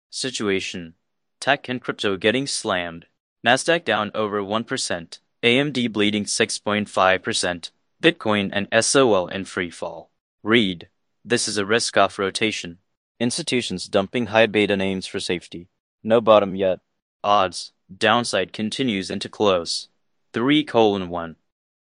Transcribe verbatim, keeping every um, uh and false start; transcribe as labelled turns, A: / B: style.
A: Situation. Tech and crypto getting slammed. Nasdaq down over one percent. A M D bleeding six point five percent. Bitcoin and S O L in free fall. Read. This is a risk-off rotation. Institutions dumping high beta names for safety. No bottom yet. Odds. Downside continues into close. three colon one.